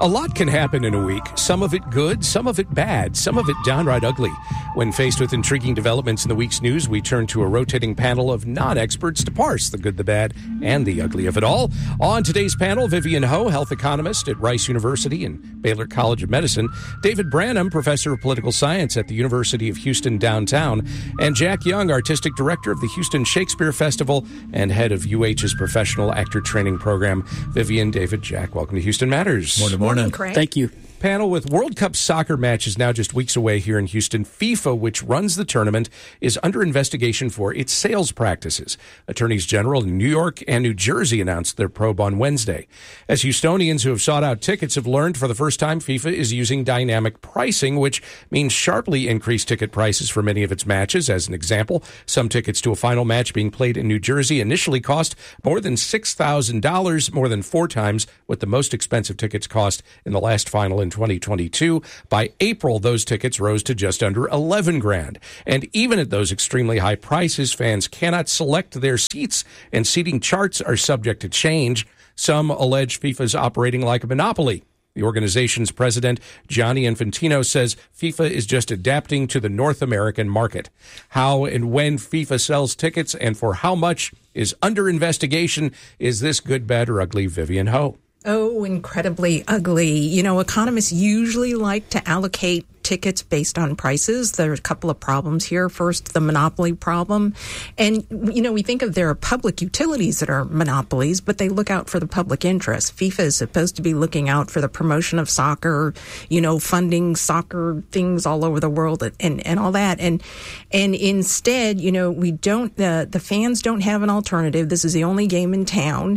A lot can happen in a week, some of it good, some of it bad, some of it downright ugly. When faced with intriguing developments in the week's news, we turn to a rotating panel of non-experts to parse the good, the bad, and the ugly of it all. On today's panel, Vivian Ho, health economist at Rice University and Baylor College of Medicine, David Branham, professor of political science at the University of Houston downtown, and Jack Young, artistic director of the Houston Shakespeare Festival and head of UH's professional actor training program. Vivian, David, Jack, welcome to Houston Matters. Morning. Thank you. Panel, with World Cup soccer matches now just weeks away here in Houston, FIFA, which runs the tournament, is under investigation for its sales practices. Attorneys General in New York and New Jersey announced their probe on Wednesday. As Houstonians who have sought out tickets have learned, for the first time, FIFA is using dynamic pricing, which means sharply increased ticket prices for many of its matches. As an example, some tickets to a final match being played in New Jersey initially cost more than $6,000, more than 4 times what the most expensive tickets cost in the last final in 2022. By April, those tickets rose to just under $11,000. And even at those extremely high prices, fans cannot select their seats, and seating charts are subject to change. Some allege FIFA's operating like a monopoly. The organization's president, Gianni Infantino, says FIFA is just adapting to the North American market. How and when FIFA sells tickets and for how much is under investigation. Is this good, bad, or ugly? Vivian Ho. Oh, incredibly ugly. You know, economists usually like to allocate tickets based on prices. There are a couple of problems here. First, the monopoly problem. And, you know, we think of there are public utilities that are monopolies, but they look out for the public interest. FIFA is supposed to be looking out for the promotion of soccer, you know, funding soccer things all over the world and all that. And instead, you know, we don't, the fans don't have an alternative. This is the only game in town.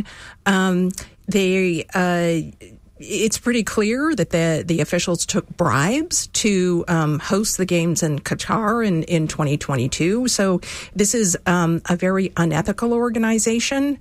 It's pretty clear that the officials took bribes to host the games in Qatar in 2022. So this is a very unethical organization.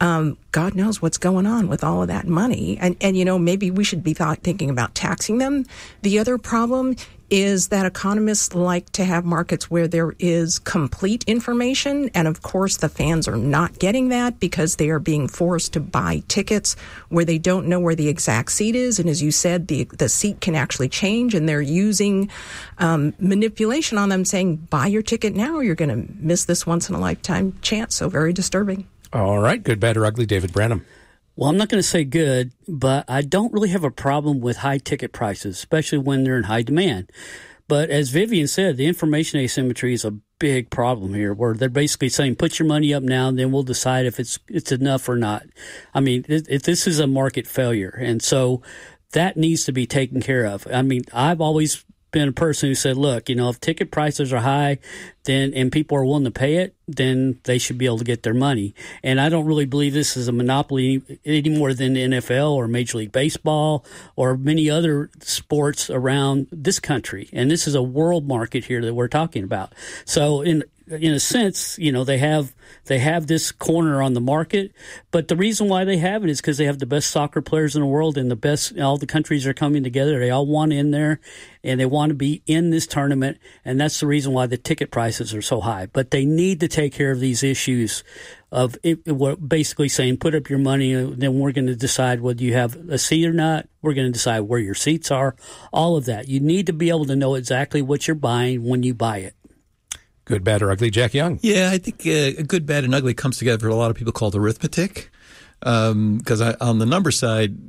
God knows what's going on with all of that money. And you know, maybe we should be thinking about taxing them. The other problem is that economists like to have markets where there is complete information. And of course, the fans are not getting that because they are being forced to buy tickets where they don't know where the exact seat is. And as you said, the seat can actually change, and they're using manipulation on them, saying, buy your ticket now or you're going to miss this once in a lifetime chance. So very disturbing. All right. Good, bad, or ugly? David Branham. Well, I'm not going to say good, but I don't really have a problem with high ticket prices, especially when they're in high demand. But as Vivian said, the information asymmetry is a big problem here, where they're basically saying, put your money up now, and then we'll decide if it's enough or not. I mean, this is a market failure, and so that needs to be taken care of. I mean, I've always been a person who said, look, you know, if ticket prices are high, then and people are willing to pay it, then they should be able to get their money. And I don't really believe this is a monopoly any more than the NFL or Major League Baseball or many other sports around this country. And this is a world market here that we're talking about. So in a sense, you know, they have this corner on the market, but the reason why they have it is because they have the best soccer players in the world, and all the countries are coming together. They all want in there, and they want to be in this tournament, and that's the reason why the ticket prices are so high. But they need to take care of these issues of basically saying, put up your money, and then we're going to decide whether you have a seat or not. We're going to decide where your seats are, all of that. You need to be able to know exactly what you're buying when you buy it. Good, bad, or ugly? Jack Young. Yeah, I think good, bad, and ugly comes together for a lot of people called arithmetic. Because on the number side,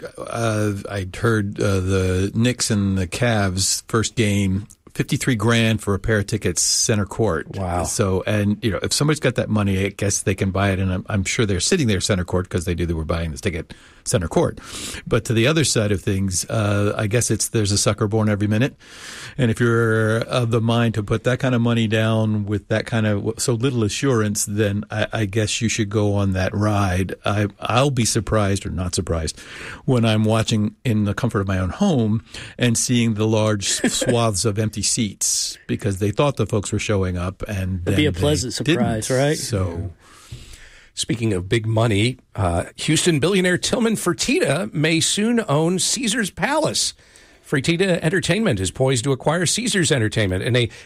I heard the Knicks and the Cavs first game, $53,000 for a pair of tickets, center court. Wow. So, and you know, if somebody's got that money, I guess they can buy it, and I'm sure they're sitting there center court because they were buying this ticket center court. But to the other side of things, I guess there's a sucker born every minute, and if you're of the mind to put that kind of money down with that kind of so little assurance, then I guess you should go on that ride. I'll be surprised or not surprised when I'm watching in the comfort of my own home and seeing the large swaths of empty seats because they thought the folks were showing up, and it'd be a pleasant surprise, right? So, speaking of big money, Houston billionaire Tillman Fertitta may soon own Caesar's Palace. Fertitta Entertainment is poised to acquire Caesars Entertainment in a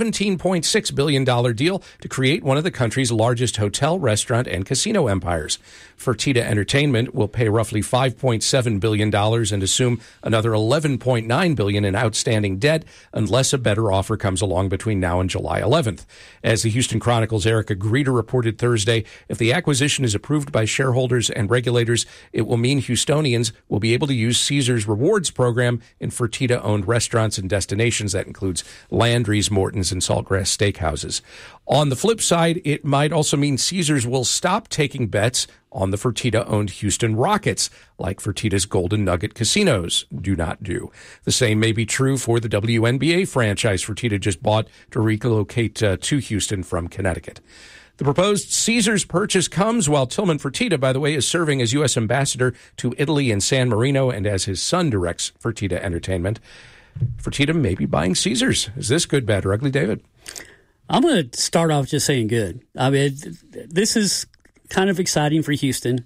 $17.6 billion deal to create one of the country's largest hotel, restaurant, and casino empires. Fertitta Entertainment will pay roughly $5.7 billion and assume another $11.9 billion in outstanding debt unless a better offer comes along between now and July 11th. As the Houston Chronicle's Erica Greeter reported Thursday, if the acquisition is approved by shareholders and regulators, it will mean Houstonians will be able to use Caesars Rewards program in Fertitta-owned restaurants and destinations. That includes Landry's, Morton's, and Saltgrass Steakhouses. On the flip side, it might also mean Caesars will stop taking bets on the Fertitta-owned Houston Rockets, like Fertitta's Golden Nugget casinos do not do. The same may be true for the WNBA franchise Fertitta just bought to relocate to Houston from Connecticut. The proposed Caesars purchase comes while Tillman Fertitta, by the way, is serving as U.S. ambassador to Italy and San Marino, and as his son directs Fertitta Entertainment. Fertitta may be buying Caesars. Is this good, bad, or ugly, David? I'm going to start off just saying good. I mean, this is kind of exciting for Houston.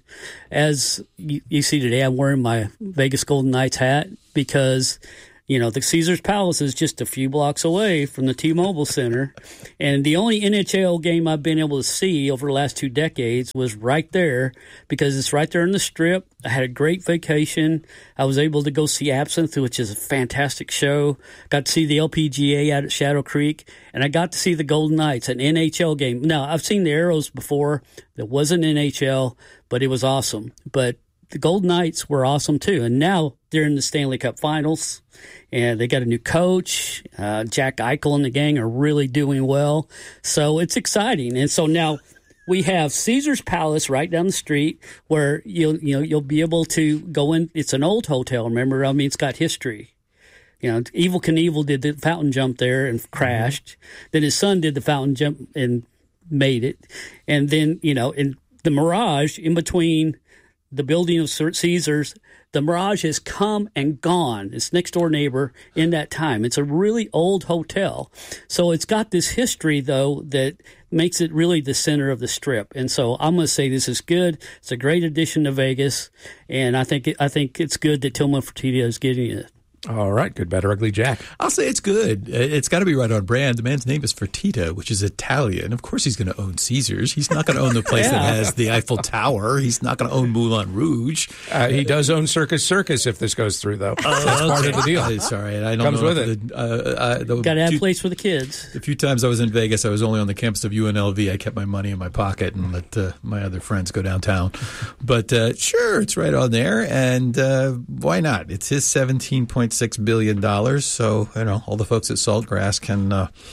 As you see today, I'm wearing my Vegas Golden Knights hat because, you know, the Caesars Palace is just a few blocks away from the T-Mobile Center. And the only NHL game I've been able to see over the last 2 decades was right there because it's right there in the Strip. I had a great vacation. I was able to go see Absinthe, which is a fantastic show. Got to see the LPGA out at Shadow Creek. And I got to see the Golden Knights, an NHL game. Now, I've seen the Arrows before. That wasn't NHL, but it was awesome. But the Golden Knights were awesome too. And now they're in the Stanley Cup Finals. And they got a new coach. Jack Eichel and the gang are really doing well. So it's exciting. And so now we have Caesars Palace right down the street where you'll be able to go in. It's an old hotel, remember? I mean, it's got history. You know, Evel Knievel did the fountain jump there and crashed. Then his son did the fountain jump and made it. And then, you know, in the Mirage in between the building of Caesars, the Mirage has come and gone. It's next door neighbor in that time. It's a really old hotel. So it's got this history, though, that makes it really the center of the Strip. And so I'm going to say this is good. It's a great addition to Vegas. And I think it's good that Tillman Fertitta is getting it. All right. Good, bad, or ugly, Jack? I'll say it's good. It's got to be right on brand. The man's name is Fertitta, which is Italian. Of course he's going to own Caesars. He's not going to own the place that has the Eiffel Tower. He's not going to own Moulin Rouge. He does own Circus if this goes through, though. That's part of the deal. Sorry. I don't Comes know with it. Got to have a place for the kids. The few times I was in Vegas, I was only on the campus of UNLV. I kept my money in my pocket and let my other friends go downtown. But sure, it's right on there. And why not? It's his $17.6 billion. So, you know, all the folks at Saltgrass can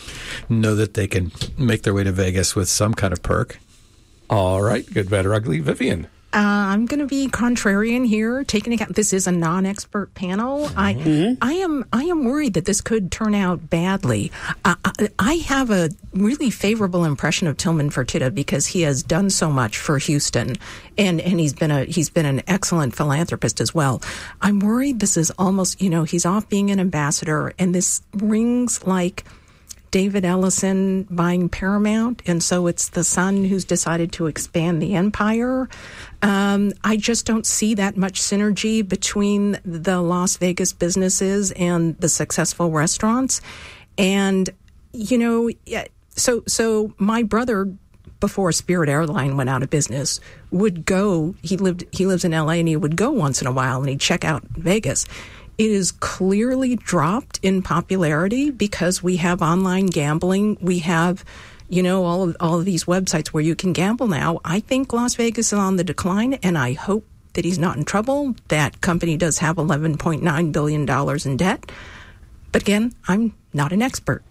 know that they can make their way to Vegas with some kind of perk. All right. Good, bad, or ugly, Vivian? I'm going to be contrarian here, taking account this is a non-expert panel. I am worried that this could turn out badly. I have a really favorable impression of Tillman Fertitta because he has done so much for Houston, and he's been an excellent philanthropist as well. I'm worried this is almost, you know, he's off being an ambassador, and this rings like David Ellison buying Paramount, and so it's the son who's decided to expand the empire. I just don't see that much synergy between the Las Vegas businesses and the successful restaurants. And, you know, so my brother, before Spirit Airline went out of business, would go, he lives in LA, and he would go once in a while and he'd check out Vegas. It is clearly dropped in popularity because we have online gambling. We have, you know, all of these websites where you can gamble now. I think Las Vegas is on the decline, and I hope that he's not in trouble. That company does have $11.9 billion in debt. But again, I'm not an expert.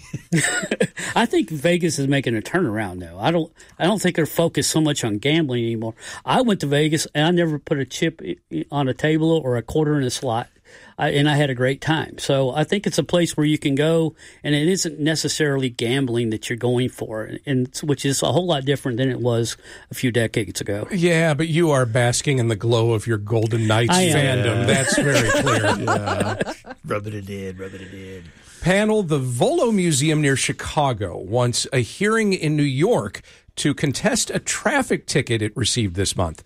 I think Vegas is making a turnaround, though. I don't think they're focused so much on gambling anymore. I went to Vegas, and I never put a chip on a table or a quarter in a slot. And I had a great time. So I think it's a place where you can go, and it isn't necessarily gambling that you're going for, and which is a whole lot different than it was a few decades ago. Yeah, but you are basking in the glow of your Golden Knights fandom. Yeah. That's very clear. Yeah. Rubbing it in. Panel, the Volo Museum near Chicago wants a hearing in New York to contest a traffic ticket it received this month.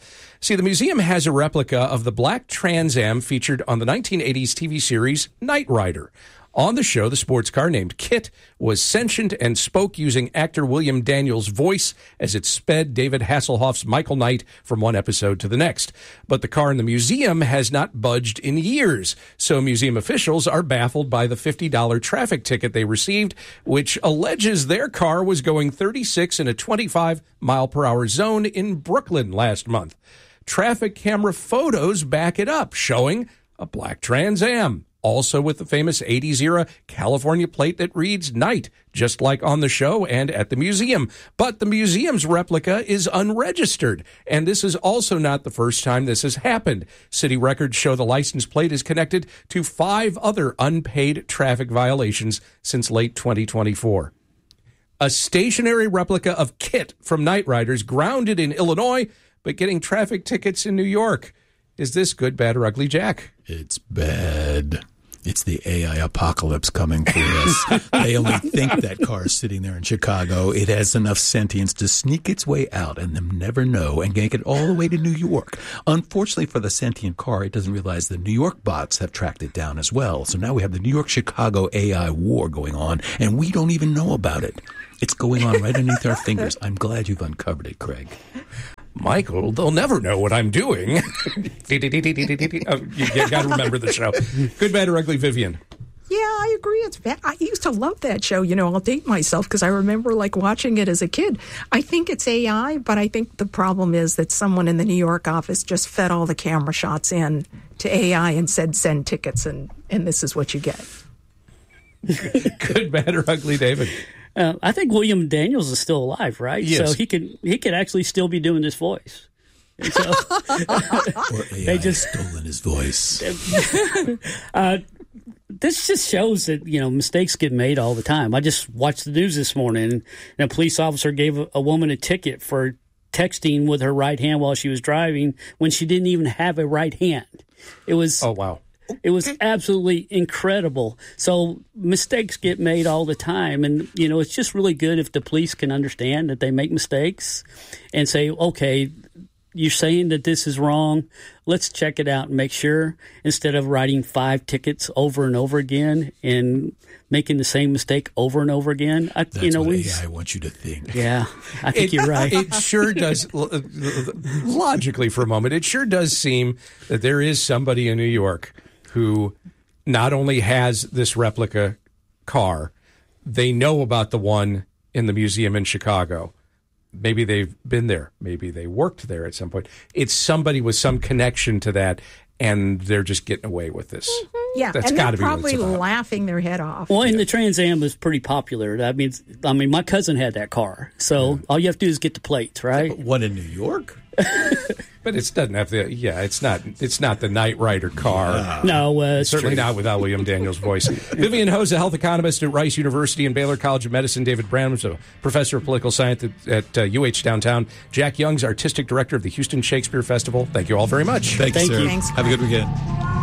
See, the museum has a replica of the black Trans Am featured on the 1980s TV series Knight Rider. On the show, the sports car named Kit was sentient and spoke using actor William Daniels' voice as it sped David Hasselhoff's Michael Knight from one episode to the next. But the car in the museum has not budged in years, so museum officials are baffled by the $50 traffic ticket they received, which alleges their car was going 36 in a 25-mile-per-hour zone in Brooklyn last month. Traffic camera photos back it up, showing a black Trans Am, also with the famous 80s-era California plate that reads Knight, just like on the show and at the museum. But the museum's replica is unregistered, and this is also not the first time this has happened. City records show the license plate is connected to 5 other unpaid traffic violations since late 2024. A stationary replica of Kit from Knight Riders grounded in Illinois, but getting traffic tickets in New York. Is this good, bad, or ugly, Jack? It's bad. It's the AI apocalypse coming for us. They only think that car is sitting there in Chicago. It has enough sentience to sneak its way out and them never know and make it all the way to New York. Unfortunately for the sentient car, it doesn't realize the New York bots have tracked it down as well. So now we have the New York-Chicago AI war going on, and we don't even know about it. It's going on right underneath our fingers. I'm glad you've uncovered it, Craig. Michael, they'll never know what I'm doing. You got to remember the show. Good, bad, or ugly, Vivian? Yeah, I agree. It's bad. I used to love that show. I'll date myself because I remember watching it as a kid. I think it's AI, but I think the problem is that someone in the New York office just fed all the camera shots in to AI and said, send tickets, and this is what you get. Good, bad, or ugly, David? I think William Daniels is still alive, right? Yes. So he could actually still be doing this voice. And so, or AI they just stolen his voice. This just shows that mistakes get made all the time. I just watched the news this morning, and a police officer gave a woman a ticket for texting with her right hand while she was driving when she didn't even have a right hand. It was wow. It was absolutely incredible. So mistakes get made all the time. And, it's just really good if the police can understand that they make mistakes and say, okay, you're saying that this is wrong. Let's check it out and make sure, instead of writing 5 tickets over and over again and making the same mistake over and over again. That's what AI wants you to think. Yeah, I think you're right. It sure does. Logically, for a moment, it sure does seem that there is somebody in New York who not only has this replica car, they know about the one in the museum in Chicago. Maybe they've been there. Maybe they worked there at some point. It's somebody with some connection to that, and they're just getting away with this. Mm-hmm. Yeah, that's and got to they're be what it's probably about. Laughing their head off. Well, and the Trans Am was pretty popular. I mean, my cousin had that car, so all you have to do is get the plates, right? One in New York? But it doesn't have the. Yeah, it's not the Knight Rider car. No, certainly not without William Daniels' voice. Vivian Ho's a health economist at Rice University and Baylor College of Medicine. David Branham is a professor of political science at UH downtown. Jack Young's artistic director of the Houston Shakespeare Festival. Thank you all very much. Thank you, sir. Thanks. Have a good weekend.